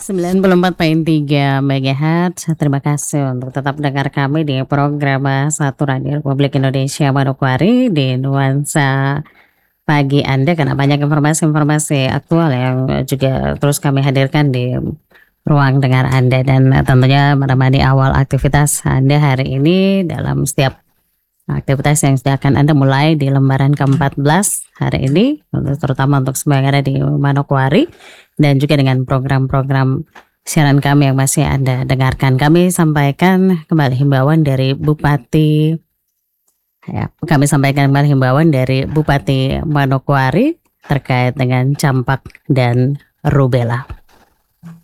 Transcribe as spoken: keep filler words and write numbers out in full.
sembilan puluh empat koma tiga megahertz. Terima kasih untuk tetap dengar kami di program eh, Satu Radio Republik Indonesia Manokwari di nuansa pagi Anda, karena banyak informasi-informasi aktual yang eh, juga terus kami hadirkan di ruang dengar Anda, dan eh, tentunya menemani awal aktivitas Anda hari ini dalam setiap aktivitas yang sudah akan Anda mulai di lembaran ke empat belas hari ini, untuk- terutama untuk semua yang ada di Manokwari, dan juga dengan program-program siaran kami yang masih Anda dengarkan. Kami sampaikan kembali himbauan dari Bupati, ya, kami sampaikan kembali himbauan dari Bupati Manokwari terkait dengan campak dan rubella.